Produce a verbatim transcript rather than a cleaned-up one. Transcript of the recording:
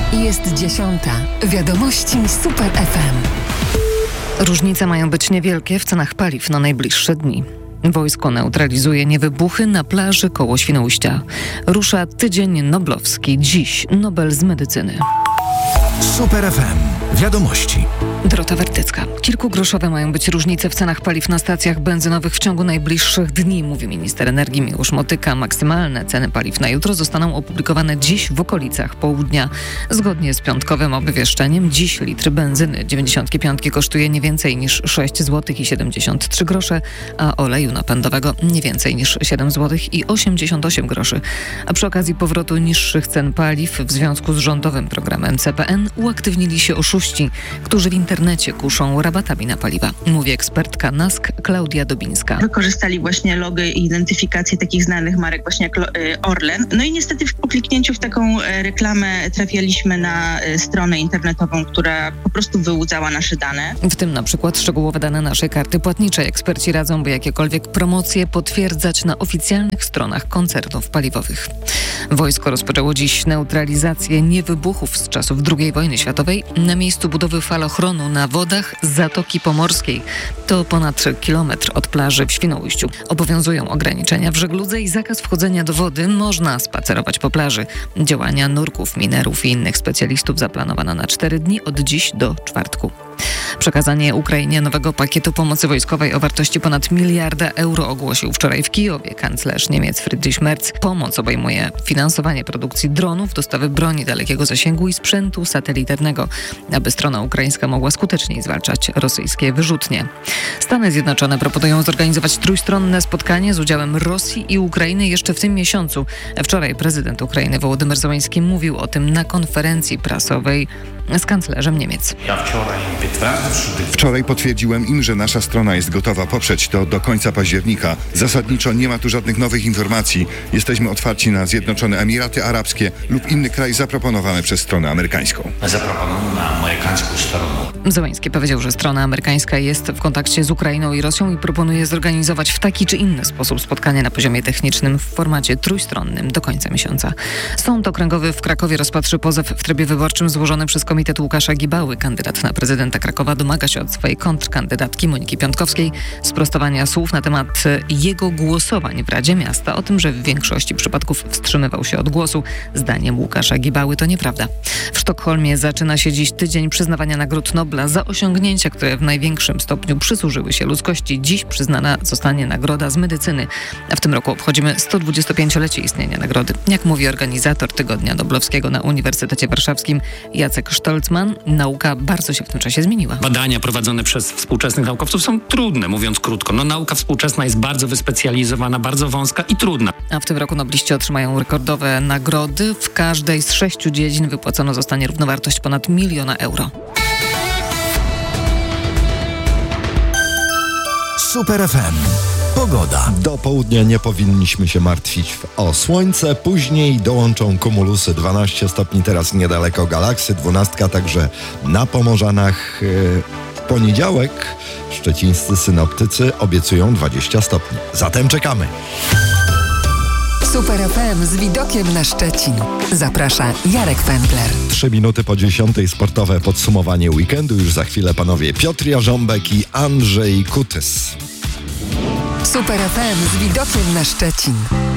Jest dziesiąta. Wiadomości Super F M. Różnice mają być niewielkie w cenach paliw na najbliższe dni. Wojsko neutralizuje niewybuchy na plaży koło Świnoujścia. Rusza tydzień noblowski. Dziś Nobel z medycyny. Super F M. Wiadomości. Dorota Wertycka. Kilkugroszowe mają być różnice w cenach paliw na stacjach benzynowych w ciągu najbliższych dni, mówi minister energii Miłosz Motyka. Maksymalne ceny paliw na jutro zostaną opublikowane dziś w okolicach południa. Zgodnie z piątkowym obwieszczeniem, dziś litr benzyny dziewięćdziesiąt pięć kosztuje nie więcej niż sześć złotych i siedemdziesiąt trzy grosze, a oleju napędowego nie więcej niż siedem złotych i osiemdziesiąt osiem groszy. A przy okazji powrotu niższych cen paliw w związku z rządowym programem C P N uaktywnili się oszuści, którzy w internecie kuszą rabatami na paliwa, mówi ekspertka N A S K Klaudia Dobińska. Wykorzystali właśnie logo i identyfikację takich znanych marek właśnie jak Orlen. No i niestety po kliknięciu w taką reklamę trafialiśmy na stronę internetową, która po prostu wyłudzała nasze dane. W tym na przykład szczegółowe dane naszej karty płatniczej. Eksperci radzą, by jakiekolwiek promocje potwierdzać na oficjalnych stronach koncernów paliwowych. Wojsko rozpoczęło dziś neutralizację niewybuchów z czasów drugiej wojny światowej na miejscu budowy falochronu na wodach Zatoki Pomorskiej. To ponad kilometr od plaży w Świnoujściu. Obowiązują ograniczenia w żegludze i zakaz wchodzenia do wody. Można spacerować po plaży. Działania nurków, minerów i innych specjalistów zaplanowano na cztery dni od dziś do czwartku. Przekazanie Ukrainie nowego pakietu pomocy wojskowej o wartości ponad miliarda euro ogłosił wczoraj w Kijowie kanclerz Niemiec Friedrich Merz. Pomoc obejmuje finansowanie produkcji dronów, dostawy broni dalekiego zasięgu i sprzętu satelitarnego, aby strona ukraińska mogła skuteczniej zwalczać rosyjskie wyrzutnie. Stany Zjednoczone proponują zorganizować trójstronne spotkanie z udziałem Rosji i Ukrainy jeszcze w tym miesiącu. Wczoraj prezydent Ukrainy Wołodymyr Zełenski mówił o tym na konferencji prasowej z kanclerzem Niemiec. Wczoraj potwierdziłem im, że nasza strona jest gotowa poprzeć to do końca października. Zasadniczo nie ma tu żadnych nowych informacji. Jesteśmy otwarci na Zjednoczone Emiraty Arabskie lub inny kraj zaproponowany przez stronę amerykańską. Zełenski powiedział, że strona amerykańska jest w kontakcie z Ukrainą i Rosją i proponuje zorganizować w taki czy inny sposób spotkanie na poziomie technicznym w formacie trójstronnym do końca miesiąca. Sąd okręgowy w Krakowie rozpatrzy pozew w trybie wyborczym złożony przez Komitet Łukasza Gibały. Kandydat na prezydenta Krakowa domaga się od swojej kontrkandydatki Moniki Piątkowskiej sprostowania słów na temat jego głosowań w Radzie Miasta. O tym, że w większości przypadków wstrzymywał się od głosu. Zdaniem Łukasza Gibały to nieprawda. W Sztokholmie zaczyna się dziś tydzień przyznawania nagród Nobla za osiągnięcia, które w największym stopniu przysłużyły się ludzkości. Dziś przyznana zostanie nagroda z medycyny. A w tym roku obchodzimy sto dwudziestopięciolecie istnienia nagrody. Jak mówi organizator Tygodnia Noblowskiego na Uniwersytecie Warszawskim Jacek Stolzmann, nauka bardzo się w tym czasie zmieniła. Badania prowadzone przez współczesnych naukowców są trudne, mówiąc krótko. No, nauka współczesna jest bardzo wyspecjalizowana, bardzo wąska i trudna. A w tym roku nobliści otrzymają rekordowe nagrody. W każdej z sześciu dziedzin wypłacona zostanie równowartość ponad miliona euro. Super F M. Pogoda. Do południa nie powinniśmy się martwić o słońce. Później dołączą kumulusy dwanaście stopni, teraz niedaleko Galaksy, dwunastka także na Pomorzanach. W poniedziałek szczecińscy synoptycy obiecują dwadzieścia stopni. Zatem czekamy. Super F M z widokiem na Szczecin. Zaprasza Jarek Pętler. Trzy minuty po dziesiątej sportowe podsumowanie weekendu. Już za chwilę panowie Piotr Jarząbek i Andrzej Kutys. Super F M z widokiem na Szczecin.